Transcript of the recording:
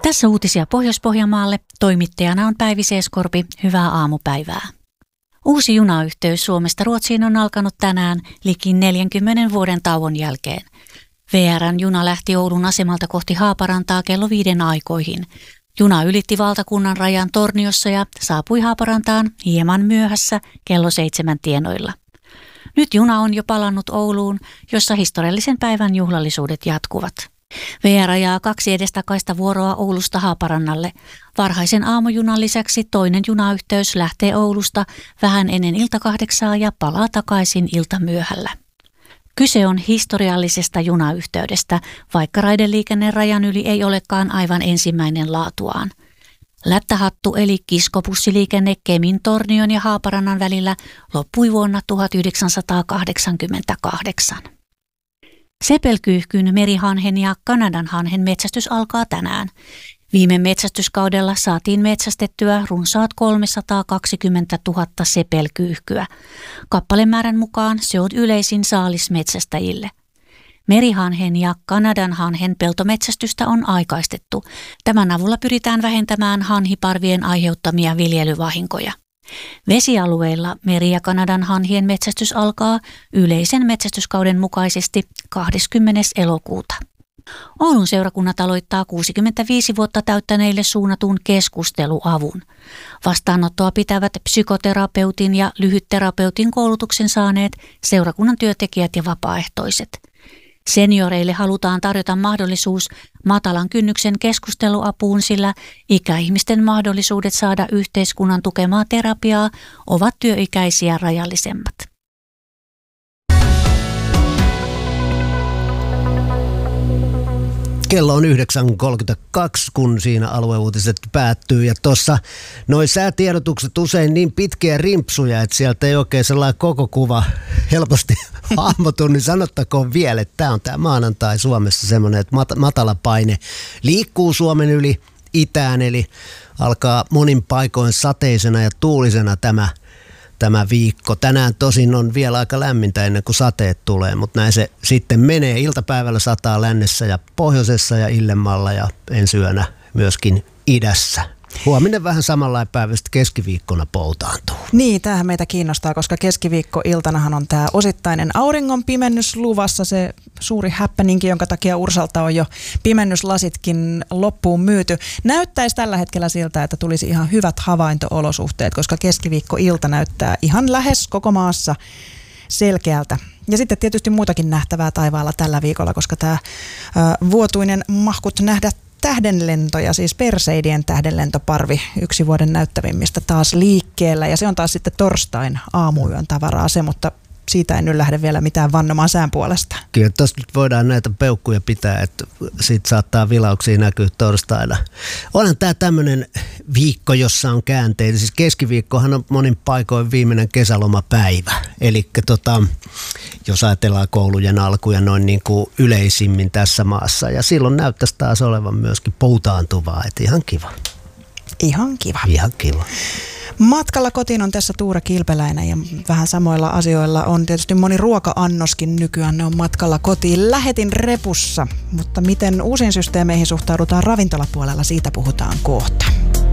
Tässä uutisia Pohjois-Pohjanmaalle. Toimittajana on Päivi Seeskorpi. Hyvää aamupäivää. Uusi junayhteys Suomesta Ruotsiin on alkanut tänään liki 40 vuoden tauon jälkeen. VR:n juna lähti Oulun asemalta kohti Haaparantaa kello 5 aikoihin. Juna ylitti valtakunnan rajan Torniossa ja saapui Haaparantaan hieman myöhässä kello 7 tienoilla. Nyt juna on jo palannut Ouluun, jossa historiallisen päivän juhlallisuudet jatkuvat. VR ajaa 2 edestakaista vuoroa Oulusta Haaparannalle. Varhaisen aamujunan lisäksi toinen junayhteys lähtee Oulusta vähän ennen ilta 8 ja palaa takaisin iltamyöhällä. Kyse on historiallisesta junayhteydestä, vaikka raideliikenne rajan yli ei olekaan aivan ensimmäinen laatuaan. Lättähattu eli kiskobussiliikenne Kemin, Tornion ja Haaparannan välillä loppui vuonna 1988. Sepelkyyhkyn, merihanhen ja kanadanhanhen metsästys alkaa tänään. Viime metsästyskaudella saatiin metsästettyä runsaat 320 000 sepelkyyhkyä. Kappalemäärän mukaan se on yleisin saalis metsästäjille. Merihanhen ja kanadanhanhen peltometsästystä on aikaistettu. Tämän avulla pyritään vähentämään hanhiparvien aiheuttamia viljelyvahinkoja. Vesialueilla meri- ja kanadanhanhien metsästys alkaa yleisen metsästyskauden mukaisesti 20. elokuuta. Oulun seurakunnat aloittaa 65 vuotta täyttäneille suunnatun keskusteluavun. Vastaanottoa pitävät psykoterapeutin ja lyhytterapeutin koulutuksen saaneet seurakunnan työntekijät ja vapaaehtoiset. Senioreille halutaan tarjota mahdollisuus matalan kynnyksen keskusteluapuun, sillä ikäihmisten mahdollisuudet saada yhteiskunnan tukemaa terapiaa ovat työikäisiä rajallisemmat. Kello on 9.32, kun siinä alueuutiset päättyy. Ja tuossa noi säätiedotukset usein niin pitkiä rimpsuja, että sieltä ei oikein sellainen koko kuva helposti hahmotu, niin sanottakoon vielä, että tämä on tämä maanantai Suomessa semmoinen, että matala paine liikkuu Suomen yli itään, eli alkaa monin paikoin sateisena ja tuulisena tämä viikko. Tänään tosin on vielä aika lämmintä ennen kuin sateet tulee, mutta näin se sitten menee. Iltapäivällä sataa lännessä ja pohjoisessa ja illemmalla ja ensi yönä myöskin idässä. Huominen vähän samanlainen päivä, sitten keskiviikkona poutaantuu. Niin, tämähän meitä kiinnostaa, koska keskiviikko-iltanahan on tämä osittainen auringon pimennys luvassa, se suuri happeninki, jonka takia Ursalta on jo pimennyslasitkin loppuun myyty. Näyttäisi tällä hetkellä siltä, että tulisi ihan hyvät havainto-olosuhteet, koska keskiviikko-ilta näyttää ihan lähes koko maassa selkeältä. Ja sitten tietysti muutakin nähtävää taivaalla tällä viikolla, koska tämä vuotuinen mahkut nähdä tähdenlentoja, siis Perseidien tähdenlentoparvi, yksi vuoden näyttävimmistä taas liikkeellä. Ja se on taas sitten torstain aamuyön tavaraa se, mutta siitä en nyt lähde vielä mitään vannomaan sään puolesta. Kyllä tuossa nyt voidaan näitä peukkuja pitää, että siitä saattaa vilauksia näkyä torstaina. Onhan tämä tämmöinen viikko, jossa on käänteitä. Siis keskiviikkohan on monin paikoin viimeinen kesälomapäivä. Eli jos ajatellaan koulujen alkuja noin niin kuin yleisimmin tässä maassa. Ja silloin näyttäisi taas olevan myöskin poutaantuvaa, että ihan kiva. Ihan kiva. Ihan kiva. Matkalla kotiin on tässä Tuura Kilpeläinen ja vähän samoilla asioilla on tietysti moni ruoka-annoskin nykyään, ne on matkalla kotiin lähetin repussa, mutta miten uusiin systeemeihin suhtaudutaan ravintolapuolella, siitä puhutaan kohta.